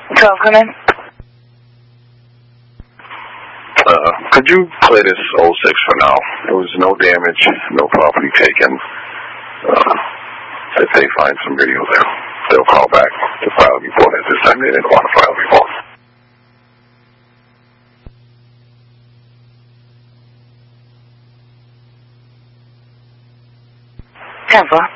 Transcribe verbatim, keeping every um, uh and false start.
twelve, come in. Uh, could you play this oh six for now? There was no damage, no property taken. Uh, if they find some video there, they'll call back to file a report. At this time, they didn't want to file a report. Tampa.